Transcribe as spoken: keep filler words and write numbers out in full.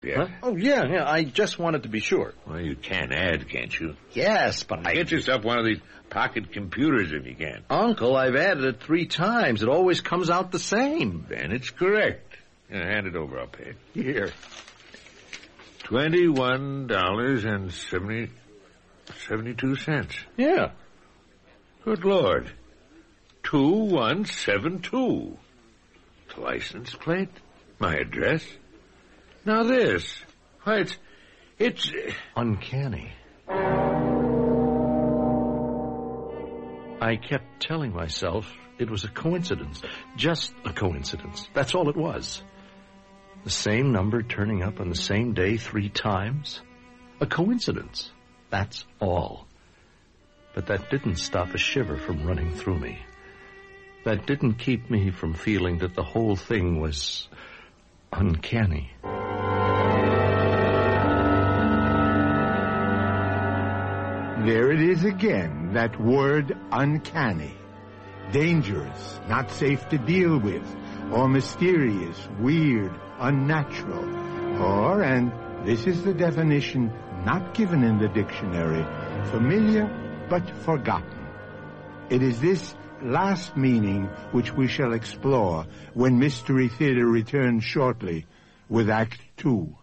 Yeah. Huh? Oh, yeah, yeah. I just wanted to be sure. Well, you can add, can't you? Yes, but I... Get yourself one of these pocket computers if you can. Uncle, I've added it three times. It always comes out the same. Then it's correct. Yeah, hand it over, I'll pay it. Here. Twenty-one dollars and seventy... seventy-two cents. Yeah. Good Lord. Two one seven two. The license plate? My address? Now this. Why, it's... It's... Uncanny. I kept telling myself it was a coincidence. Just a coincidence. That's all it was. The same number turning up on the same day three times. A coincidence. That's all. But that didn't stop a shiver from running through me. That didn't keep me from feeling that the whole thing was uncanny. There it is again, that word uncanny. Dangerous, not safe to deal with, or mysterious, weird, unnatural, or, and this is the definition not given in the dictionary, familiar but forgotten. It is this last meaning which we shall explore when Mystery Theater returns shortly with Act Two.